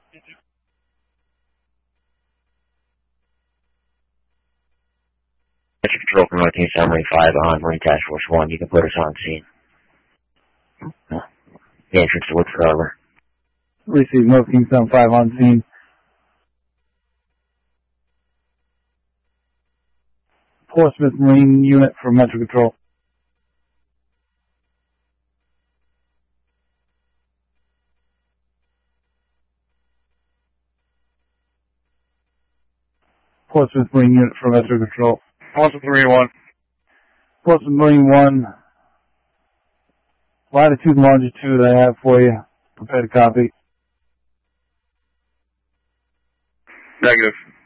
Control from Northeast Summary 5 on Marine Task Force 1. You can put us on scene. The entrance to Woodford Harbor. Receive North Kingstown 5 on scene. Portsmouth Marine Unit for Metro Control. Portsmouth Marine Unit for Metro Control. Portsmouth Marine 1. Portsmouth Marine 1. Latitude and longitude I have for you. Prepare to copy. Negative.